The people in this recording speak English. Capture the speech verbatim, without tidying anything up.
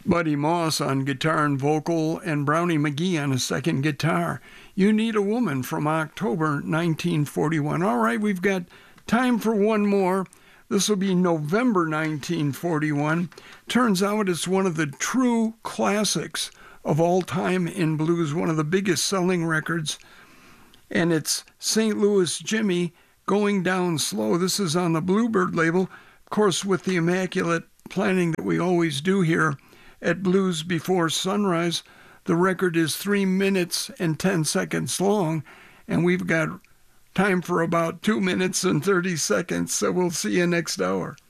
Buddy Moss on guitar and vocal, and Brownie McGhee on a second guitar. You Need a Woman from October nineteen forty-one. All right, we've got time for one more. This will be November nineteen forty-one. Turns out it's one of the true classics of all time in blues, one of the biggest selling records. And it's Saint Louis Jimmy, Going Down Slow. This is on the Bluebird label, of course, with the immaculate planning that we always do here at Blues Before Sunrise. The record is three minutes and ten seconds long, and we've got time for about two minutes and thirty seconds, so we'll see you next hour.